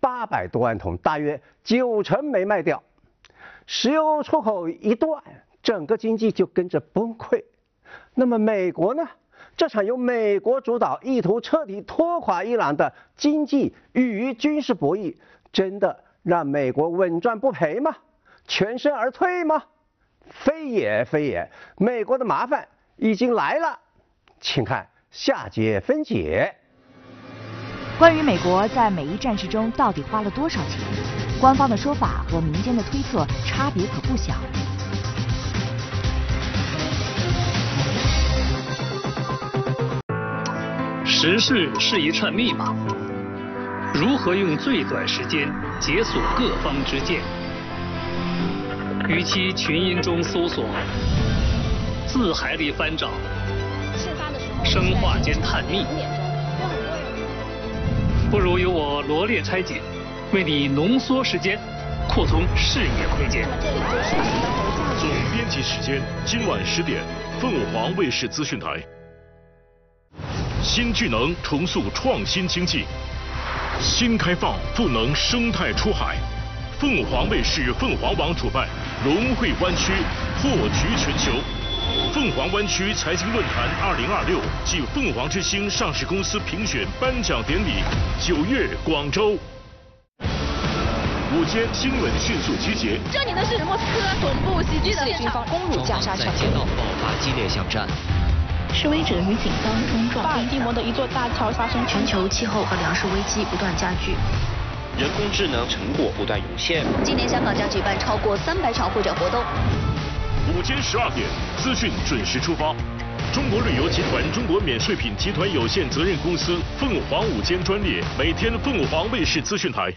800多万桶，大约90%没卖掉。石油出口一断，整个经济就跟着崩溃。那么美国呢？这场由美国主导、意图彻底拖垮伊朗的经济与军事博弈，真的让美国稳赚不赔吗？全身而退吗？非也非也，美国的麻烦已经来了，请看下节分解。 关于美国在美伊战事中到底花了多少钱，官方的说法和民间的推测差别可不小。 时事是一串密码，如何用最短时间解锁各方之见？与其群音中搜索，字海里翻找，生化间探秘，不如由我罗列拆解，为你浓缩时间，扩充视野空间。 总编辑时间：今晚10点，凤凰卫视资讯台。新巨能重塑创新经济，新开放赋能生态出海。凤凰卫视凤凰网主办融汇湾区破局全球凤凰湾区财经论坛2026暨凤凰之星上市公司评选颁奖典礼9月广州。午间新闻迅速集结。 这里的是莫斯科总部袭击的军方攻入加沙城， 街道爆发激烈巷战。 示威者与警方冲撞。巴尔的摩的一座大桥发生全球气候和粮食危机不断加剧， 人工智能成果不断涌现。 今年香港将举办超过300场会展活动。 午间12点，资讯准时出发。中国旅游集团中国免税品集团有限责任公司凤凰午间专列，每天凤凰卫视资讯台。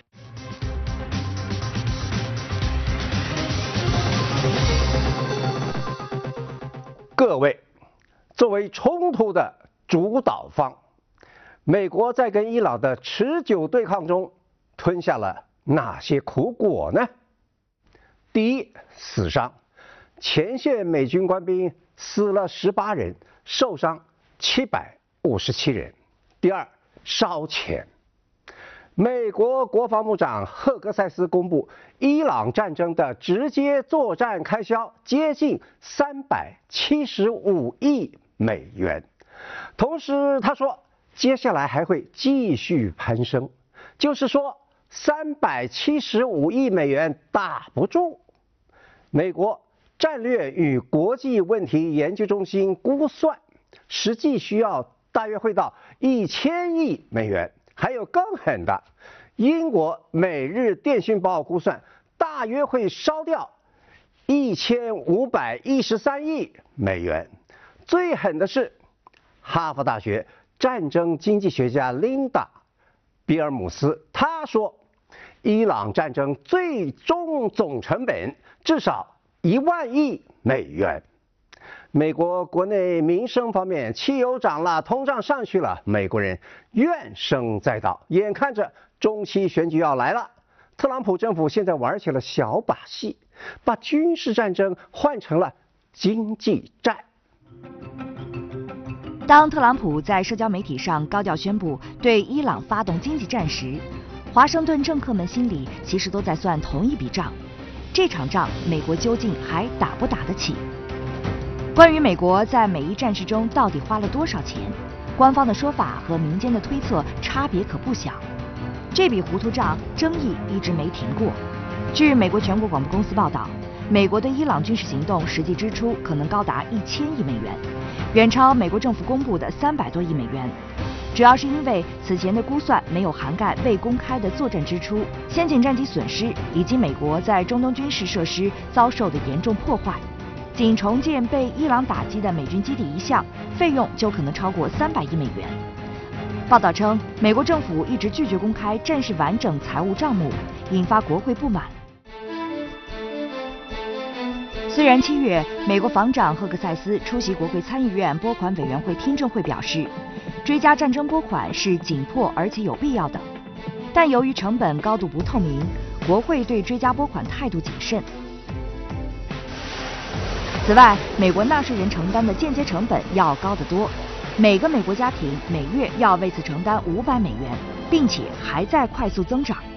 各位，作为冲突的主导方，美国在跟伊朗的持久对抗中吞下了哪些苦果呢？第一，死伤，前线美军官兵死了18人，受伤757人。第二，烧钱。美国国防部长赫格塞斯公布，伊朗战争的直接作战开销接近375亿美元。同时，他说，接下来还会继续攀升，就是说375亿美元打不住。美国战略与国际问题研究中心估算，实际需要大约会到1000亿美元。还有更狠的，英国《每日电讯报》估算，大约会烧掉1513亿美元。最狠的是，哈佛大学战争经济学家琳达·比尔姆斯，他说，伊朗战争最终总成本至少1万亿美元。美国国内民生方面，汽油涨了，通胀上去了，美国人怨声载道。眼看着中期选举要来了，特朗普政府现在玩起了小把戏，把军事战争换成了经济战。 当特朗普在社交媒体上高调宣布对伊朗发动经济战时，华盛顿政客们心里其实都在算同一笔账：这场仗美国究竟还打不打得起？关于美国在美伊战事中到底花了多少钱，官方的说法和民间的推测差别可不小。这笔糊涂账争议一直没停过。据美国全国广播公司报道，美国对伊朗军事行动实际支出可能高达1000亿美元，远超美国政府公布的300多亿美元。主要是因为此前的估算没有涵盖未公开的作战支出、先进战机损失以及美国在中东军事设施遭受的严重破坏。仅重建被伊朗打击的美军基地一项，费用就可能超过300亿美元。报道称，美国政府一直拒绝公开战事完整财务账目，引发国会不满。虽然7月，美国防长赫克塞斯出席国会参议院拨款委员会听证会表示，追加战争拨款是紧迫而且有必要的，但由于成本高度不透明，国会对追加拨款态度谨慎。此外，美国纳税人承担的间接成本要高得多，每个美国家庭每月要为此承担500美元，并且还在快速增长。